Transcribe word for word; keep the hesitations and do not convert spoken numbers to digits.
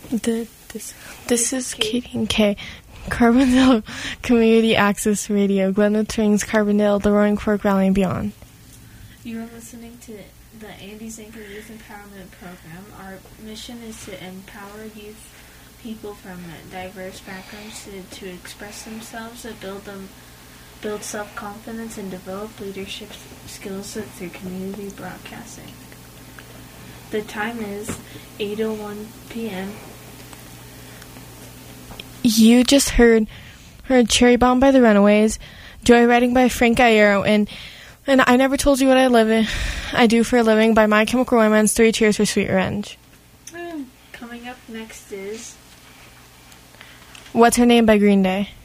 The, this this is Katie and Kay. Carbondale Community Access Radio, Glenwood Springs, Carbondale, the Roaring Fork Valley, and beyond. You are listening to the Andy Zanker Youth Empowerment Program. Our mission is to empower youth people from diverse backgrounds to, to express themselves, to build them, build self-confidence, and develop leadership skills through community broadcasting. The time is eight oh one p.m. You just heard heard Cherry Bomb by the Runaways, Joyriding by Frank Iero, and and I Never Told You What I Live in, I Do for a Living by My Chemical Romance, Three Cheers for Sweet Revenge. Mm. Coming up next is What's Her Name by Green Day.